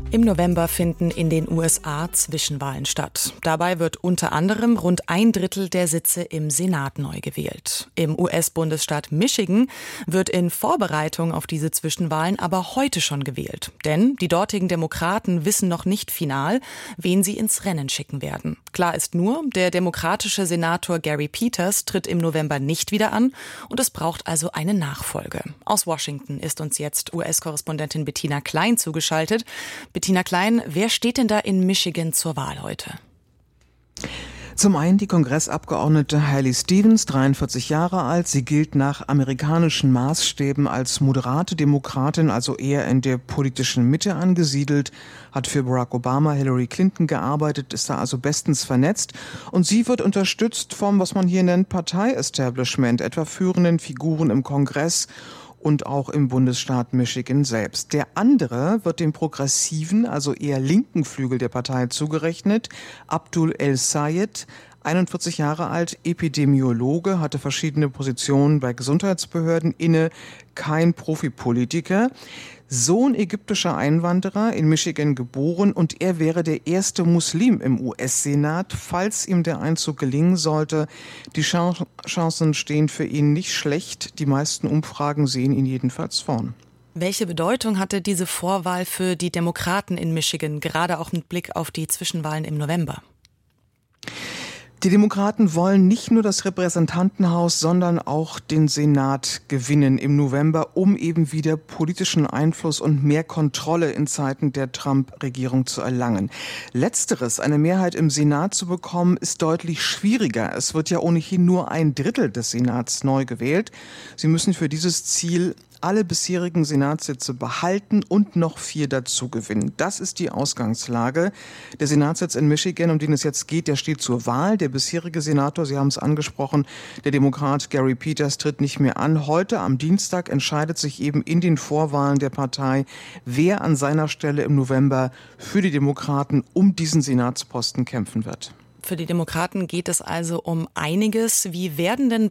Im November finden in den USA Zwischenwahlen statt. Dabei wird unter anderem rund 1/3 der Sitze im Senat neu gewählt. Im US-Bundesstaat Michigan wird in Vorbereitung auf diese Zwischenwahlen aber heute schon gewählt. Denn die dortigen Demokraten wissen noch nicht final, wen sie ins Rennen schicken werden. Klar ist nur, der demokratische Senator Gary Peters tritt im November nicht wieder an und es braucht also eine Nachfolge. Aus Washington ist uns jetzt US-Korrespondentin Bettina Klein zugeschaltet. Bettina Klein, wer steht denn da in Michigan zur Wahl heute? Zum einen die Kongressabgeordnete Haley Stevens, 43 Jahre alt. Sie gilt nach amerikanischen Maßstäben als moderate Demokratin, also eher in der politischen Mitte angesiedelt, hat für Barack Obama, Hillary Clinton gearbeitet, ist da also bestens vernetzt. Und sie wird unterstützt vom, was man hier nennt, Partei-Establishment, etwa führenden Figuren im Kongress und auch im Bundesstaat Michigan selbst. Der andere wird dem progressiven, also eher linken Flügel der Partei zugerechnet, Abdul El-Sayed, 41 Jahre alt, Epidemiologe, hatte verschiedene Positionen bei Gesundheitsbehörden inne, kein Profipolitiker. Sohn ägyptischer Einwanderer, in Michigan geboren, und er wäre der erste Muslim im US-Senat, falls ihm der Einzug gelingen sollte. Die Chancen stehen für ihn nicht schlecht. Die meisten Umfragen sehen ihn jedenfalls vorn. Welche Bedeutung hatte diese Vorwahl für die Demokraten in Michigan, gerade auch mit Blick auf die Zwischenwahlen im November? Die Demokraten wollen nicht nur das Repräsentantenhaus, sondern auch den Senat gewinnen im November, um eben wieder politischen Einfluss und mehr Kontrolle in Zeiten der Trump-Regierung zu erlangen. Letzteres, eine Mehrheit im Senat zu bekommen, ist deutlich schwieriger. Es wird ja ohnehin nur 1/3 des Senats neu gewählt. Sie müssen für dieses Ziel alle bisherigen Senatssitze behalten und noch 4 dazu gewinnen. Das ist die Ausgangslage. Der Senatssitz in Michigan, um den es jetzt geht, der steht zur Wahl. Der bisherige Senator, Sie haben es angesprochen, der Demokrat Gary Peters, tritt nicht mehr an. Heute am Dienstag entscheidet sich eben in den Vorwahlen der Partei, wer an seiner Stelle im November für die Demokraten um diesen Senatsposten kämpfen wird. Für die Demokraten geht es also um einiges. Wie werden denn